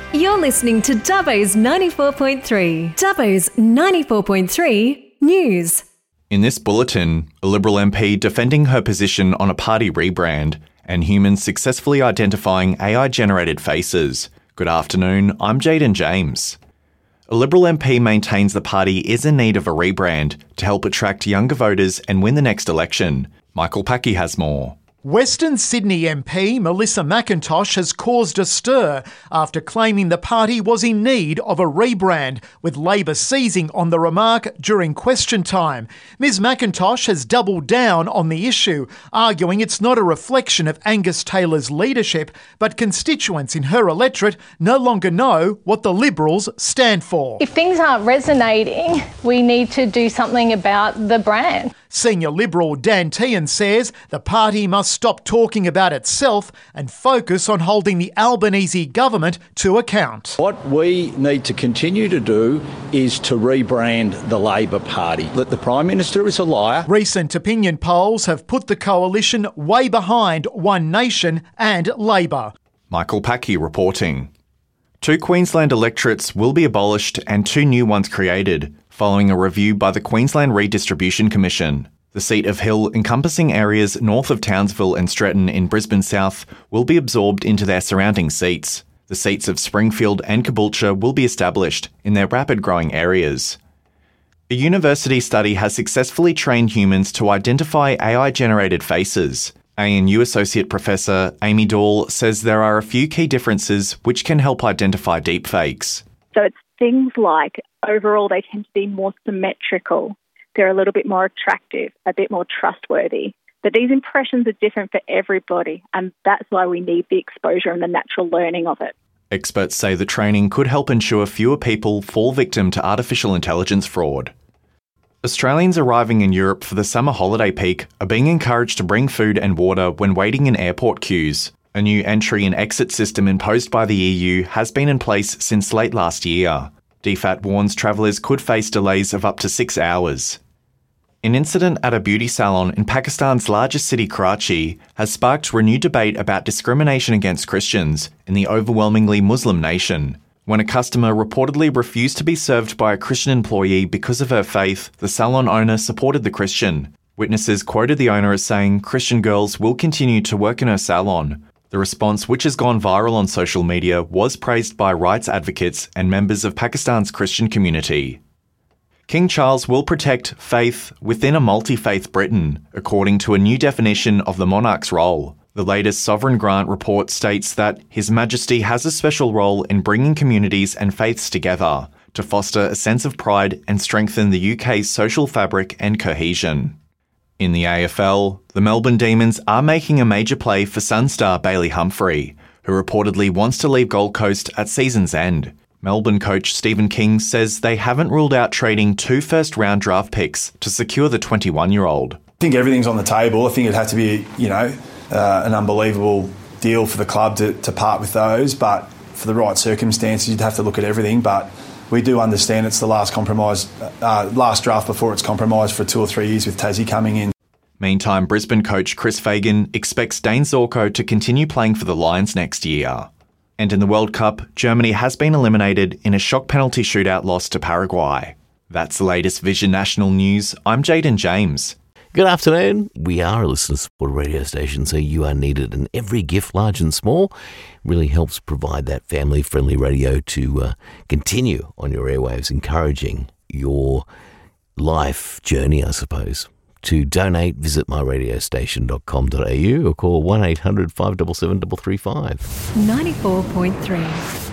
You're listening to Dubbo's 94.3. Dubbo's 94.3 News. In this bulletin, a Liberal MP defending her position on a party rebrand and humans successfully identifying AI-generated faces. Good afternoon, I'm Jaden James. A Liberal MP maintains the party is in need of a rebrand to help attract younger voters and win the next election. Michael Packey has more. Western Sydney MP Melissa McIntosh has caused a stir after claiming the party was in need of a rebrand, with Labor seizing on the remark during question time. Ms McIntosh has doubled down on the issue, arguing it's not a reflection of Angus Taylor's leadership, but constituents in her electorate no longer know what the Liberals stand for. If things aren't resonating, we need to do something about the brand. Senior Liberal Dan Tehan says the party must stop talking about itself and focus on holding the Albanese government to account. What we need to continue to do is to rebrand the Labor Party. That the Prime Minister is a liar. Recent opinion polls have put the coalition way behind One Nation and Labor. Michael Packey reporting. 2 Queensland electorates will be abolished and 2 new ones created, following a review by the Queensland Redistribution Commission. The seat of Hill, encompassing areas north of Townsville and Stretton in Brisbane South, will be absorbed into their surrounding seats. The seats of Springfield and Caboolture will be established in their rapid growing areas. A university study has successfully trained humans to identify AI-generated faces. ANU Associate Professor Amy Dahl says there are a few key differences which can help identify deepfakes. So it's things like, overall, they tend to be more symmetrical. They're a little bit more attractive, a bit more trustworthy. But these impressions are different for everybody, and that's why we need the exposure and the natural learning of it. Experts say the training could help ensure fewer people fall victim to artificial intelligence fraud. Australians arriving in Europe for the summer holiday peak are being encouraged to bring food and water when waiting in airport queues. A new entry and exit system imposed by the EU has been in place since late last year. DFAT warns travellers could face delays of up to 6 hours. An incident at a beauty salon in Pakistan's largest city, Karachi, has sparked renewed debate about discrimination against Christians in the overwhelmingly Muslim nation. When a customer reportedly refused to be served by a Christian employee because of her faith, the salon owner supported the Christian. Witnesses quoted the owner as saying Christian girls will continue to work in her salon. The response, which has gone viral on social media, was praised by rights advocates and members of Pakistan's Christian community. King Charles will protect faith within a multi-faith Britain, according to a new definition of the monarch's role. The latest Sovereign Grant report states that His Majesty has a special role in bringing communities and faiths together to foster a sense of pride and strengthen the UK's social fabric and cohesion. In the AFL, the Melbourne Demons are making a major play for Sun star Bailey Humphrey, who reportedly wants to leave Gold Coast at season's end. Melbourne coach Stephen King says they haven't ruled out trading 2 first-round draft picks to secure the 21-year-old. I think everything's on the table. I think it'd have to be, an unbelievable deal for the club to part with those, but for the right circumstances, you'd have to look at everything. But we do understand it's the last draft before it's compromised for 2 or 3 years with Tassie coming in. Meantime, Brisbane coach Chris Fagan expects Dane Zorko to continue playing for the Lions next year. And in the World Cup, Germany has been eliminated in a shock penalty shootout loss to Paraguay. That's the latest Vision National News. I'm Jaden James. Good afternoon. We are a listener-supported radio station, so you are needed, and every gift, large and small, really helps provide that family-friendly radio to continue on your airwaves, encouraging your life journey, I suppose. To donate, visit myradiostation.com.au or call 1-800-577-335. 94.3.